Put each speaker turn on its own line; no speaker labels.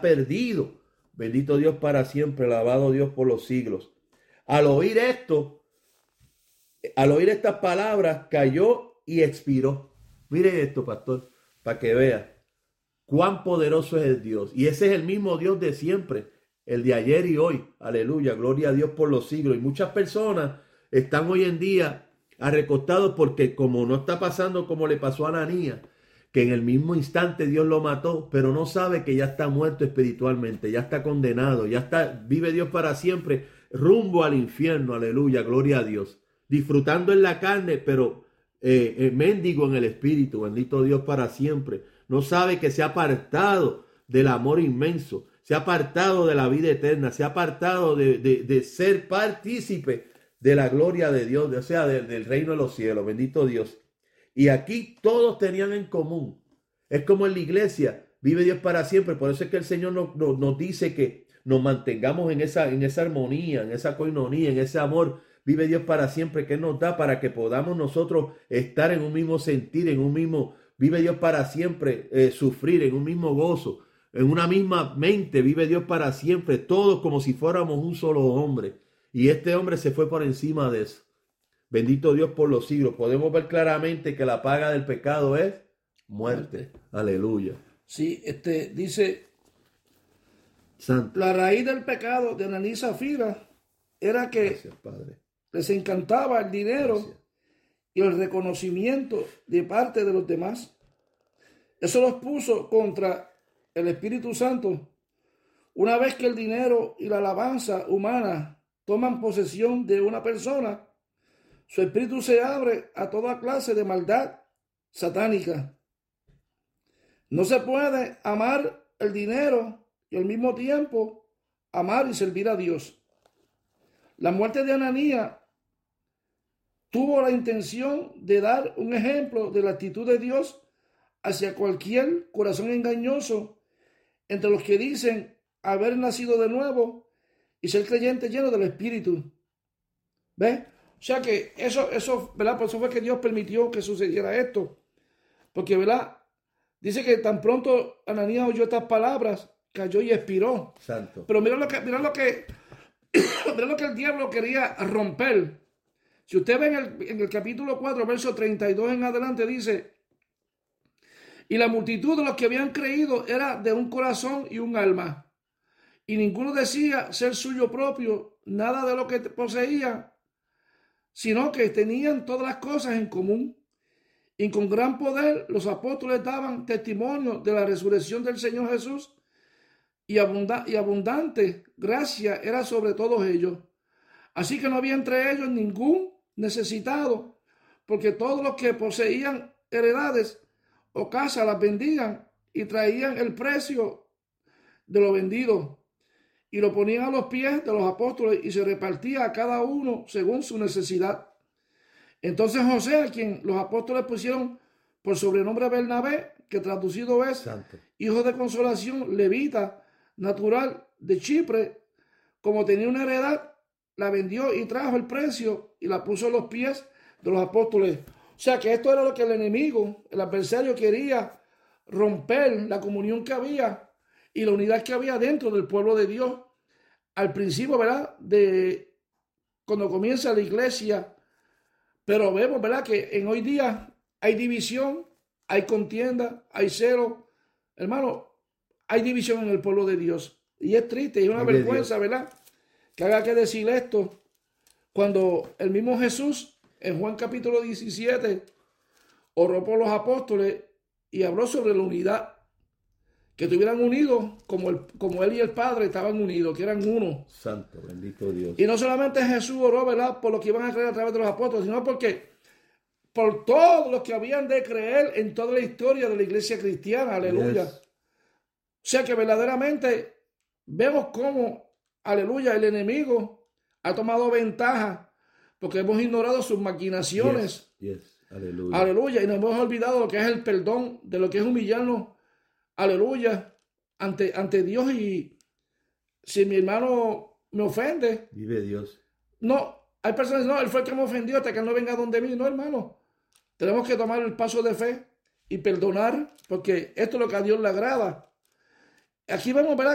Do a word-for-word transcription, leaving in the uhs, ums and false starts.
perdido. Bendito Dios para siempre, alabado Dios por los siglos. Al oír esto, al oír estas palabras, cayó y expiró. Mire esto, pastor, para que vea cuán poderoso es el Dios. Y ese es el mismo Dios de siempre, el de ayer y hoy. Aleluya, gloria a Dios por los siglos. Y muchas personas están hoy en día arrecostados porque como no está pasando como le pasó a Ananías, que en el mismo instante Dios lo mató, pero no sabe que ya está muerto espiritualmente, ya está condenado, ya está, vive Dios para siempre, rumbo al infierno, aleluya, gloria a Dios, disfrutando en la carne, pero eh, eh, mendigo en el espíritu, bendito Dios para siempre. No sabe que se ha apartado del amor inmenso, se ha apartado de la vida eterna, se ha apartado de, de, de ser partícipe de la gloria de Dios, o sea, de, del reino de los cielos, bendito Dios. Y aquí todos tenían en común. Es como en la iglesia, vive Dios para siempre. Por eso es que el Señor nos, nos, nos dice que nos mantengamos en esa, en esa armonía, en esa coinonía, en ese amor. Vive Dios para siempre que nos da para que podamos nosotros estar en un mismo sentir, en un mismo, vive Dios para siempre, eh, sufrir, en un mismo gozo, en una misma mente. Vive Dios para siempre, todos como si fuéramos un solo hombre. Y este hombre se fue por encima de eso. Bendito Dios por los siglos. Podemos ver claramente que la paga del pecado es muerte. Aleluya.
Sí, este dice,
Santo.
La raíz del pecado de Ananías y Zafira era que
Gracias, Padre.
les encantaba el dinero
Gracias.
y el reconocimiento de parte de los demás. Eso los puso contra el Espíritu Santo. Una vez que el dinero y la alabanza humana toman posesión de una persona, su espíritu se abre a toda clase de maldad satánica. No se puede amar el dinero y al mismo tiempo amar y servir a Dios. La muerte de Ananías tuvo la intención de dar un ejemplo de la actitud de Dios hacia cualquier corazón engañoso entre los que dicen haber nacido de nuevo y ser creyentes llenos del Espíritu. ¿Ves? O sea que eso, eso, ¿verdad? Por eso fue que Dios permitió que sucediera esto. Porque, ¿verdad? Dice que tan pronto Ananías oyó estas palabras, cayó y expiró.
Santo.
Pero mira lo que, mira lo que, mira lo que el diablo quería romper. Si usted ve en el, en el capítulo cuatro, verso treinta y dos en adelante, dice, y la multitud de los que habían creído era de un corazón y un alma. Y ninguno decía ser suyo propio, nada de lo que poseía, sino que tenían todas las cosas en común. Y con gran poder los apóstoles daban testimonio de la resurrección del Señor Jesús, y, abunda- y abundante gracia era sobre todos ellos. Así que no había entre ellos ningún necesitado, porque todos los que poseían heredades o casas las vendían y traían el precio de lo vendido y lo ponían a los pies de los apóstoles y se repartía a cada uno según su necesidad. Entonces José, a quien los apóstoles pusieron por sobrenombre Bernabé, que traducido es
Santo.
hijo de consolación, levita, natural de Chipre, como tenía una heredad, la vendió y trajo el precio y la puso a los pies de los apóstoles. O sea que esto era lo que el enemigo, el adversario, quería romper, la comunión que había y la unidad que había dentro del pueblo de Dios. Al principio, ¿verdad? De cuando comienza la iglesia. Pero vemos, ¿verdad? Que en hoy día hay división, hay contienda, hay celo. Hermano, hay división en el pueblo de Dios. Y es triste, y es una
Ay, de
vergüenza, ¿verdad? Que haga que decir esto cuando el mismo Jesús en Juan capítulo diecisiete oró por los apóstoles y habló sobre la unidad, que estuvieran unidos como, el, como él y el Padre estaban unidos, que eran uno.
Santo, bendito Dios.
Y no solamente Jesús oró, ¿verdad?, por lo que iban a creer a través de los apóstoles, sino porque por todos los que habían de creer en toda la historia de la iglesia cristiana, aleluya.
Yes.
O sea que verdaderamente vemos cómo, aleluya, el enemigo ha tomado ventaja porque hemos ignorado sus maquinaciones.
Yes. Yes. Aleluya.
Aleluya. Y nos hemos olvidado lo que es el perdón, de lo que es humillarnos, aleluya, ante, ante Dios. Y si mi hermano me ofende,
Vive Dios.
no, hay personas que no, él fue el que me ofendió hasta que él no venga donde mí. No, hermano, tenemos que tomar el paso de fe y perdonar, porque esto es lo que a Dios le agrada. Aquí vemos, ¿verdad?,